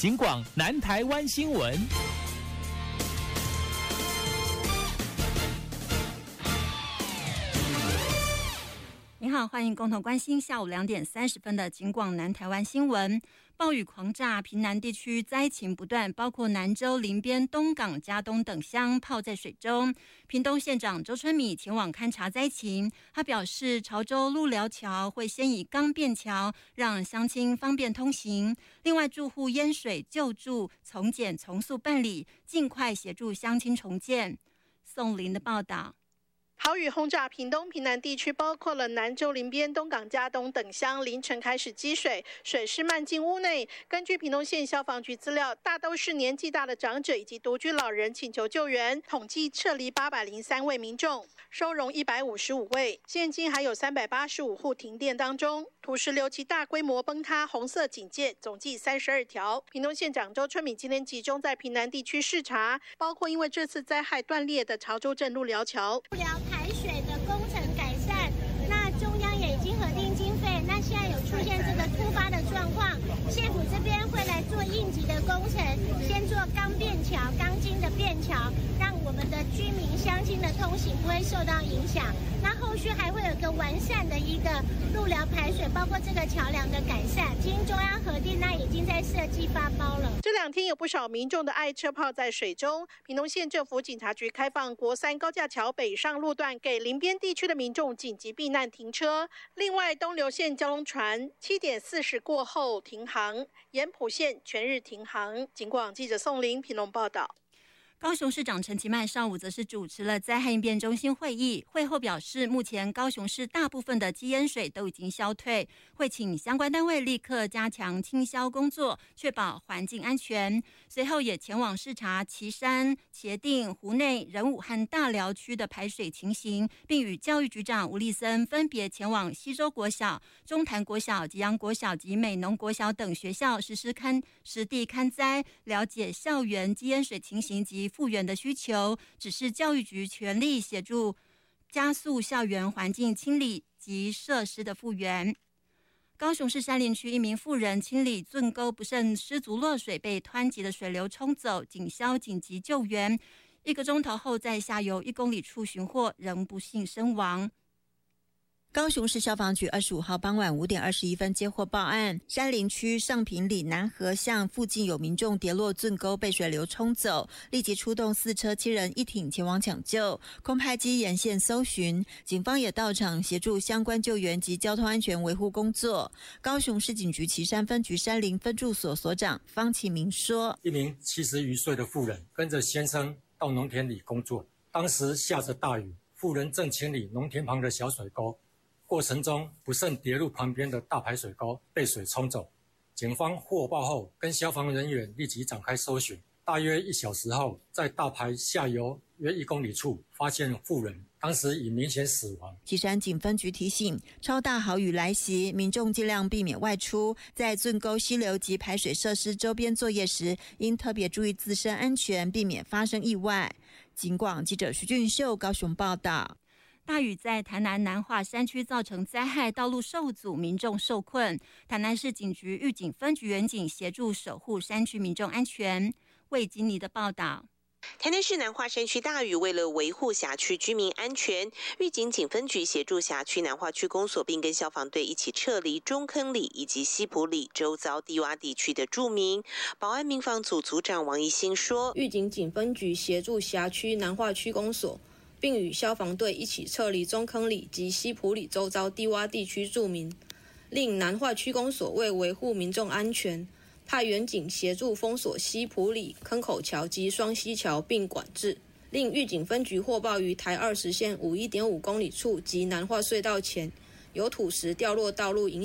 警广南台湾新闻。 您好，欢迎共同关心下午2点30分的警广南台湾新闻。暴雨狂炸，屏南地区灾情不断，包括南州、林边、东港、嘉东等乡泡在水中。屏东县长周春米前往勘察灾情，他表示，潮州路寮桥会先以钢便桥，让乡亲方便通行。另外，住户淹水救助、从简从速办理，尽快协助乡亲重建。宋林的报道。 豪雨轰炸屏东、屏南地区，包括了南州、林边、东港、嘉东等乡，凌晨开始积水，水势漫进屋内。根据屏东县消防局资料，大都是年纪大的长者以及独居老人请求救援，统计撤离803位民众，收容155位。现今还有385户停电当中。土石流其大规模崩塌，红色警戒总计32条。屏东县长周春米今天集中在屏南地区视察，包括因为这次灾害断裂的潮州镇路寮桥。 排水的工程改善，那中央也已经核定经费，那现在有出现这个突发的状况，县府这边会来做应急的工程，先做钢便桥、钢筋的便桥，让我们的居民乡亲的通行不会受到影响。那后续还会有个完善的一个路寮排水，包括这个桥梁的改善，经中央核定，那已经在设计发包了。 这2天有不少民众的爱车泡在水中，屏东县政府警察局开放国三高架桥北上路段给林边地区的民众紧急避难停车。另外，东流线交通船7点40过后停航，盐埔线全日停航。警广记者宋林屏东报道。 高雄市长陈其迈上午则是主持了灾害应变中心会议，会后表示，目前高雄市大部分的积淹水都已经消退，会请相关单位立刻加强清消工作，确保环境安全。随后也前往视察旗山、茄萣、湖内、仁武和大寮区的排水情形，并与教育局长吴立森分别前往西周国小、中潭国小、吉阳国小及美浓国小等学校实地勘灾，了解校园积淹水情形及复原的需求，指示教育局全力协助加速校园环境清理及设施的复原。高雄市山林区一名妇人清理圳沟不慎失足落水，被湍急的水流冲走，警消紧急救援，1个钟头后在下游1公里处寻获，仍不幸身亡。高雄市消防局25号傍晚5点21分接获报案，山林区上坪里南河巷附近有民众跌落圳沟被水流冲走，立即出动4车7人1艇前往抢救，空拍机沿线搜寻，警方也到场协助相关救援及交通安全维护工作。高雄市警局旗山分局山林分驻所所长方启明说， 一名70余岁的妇人跟着先生到农田里工作，当时下着大雨，妇人正清理农田旁的小水沟，过程中不慎跌入旁边的大排水沟，被水冲走。警方获报后，跟消防人员立即展开搜寻。大约1小时后，在大排下游约1公里处发现妇人，当时已明显死亡。 旗山警分局提醒，超大豪雨来袭，民众尽量避免外出，在圳沟溪流及排水设施周边作业时，应特别注意自身安全，避免发生意外。警广记者徐俊秀高雄报道。大雨在台南南化山区造成灾害，道路受阻，民众受困。台南市警局预警分局员警协助守护山区民众安全。魏金妮的报道。 台南市南化山区大雨，为了维护辖区居民安全，预警警分局协助辖区南化区公所，并跟消防队一起撤离中坑里以及西埔里周遭低洼地区的住民。保安民防组组长王一兴说， 预警警分局协助辖区南化区公所，并与消防队一起撤离中坑里及西埔里周遭低洼地区住民，令南化区公所为维护民众安全，派员警协助封锁西埔里坑口桥及双溪桥并管制。另预警分局获报于台20线51.5公里处及南化隧道前有土石掉落道路影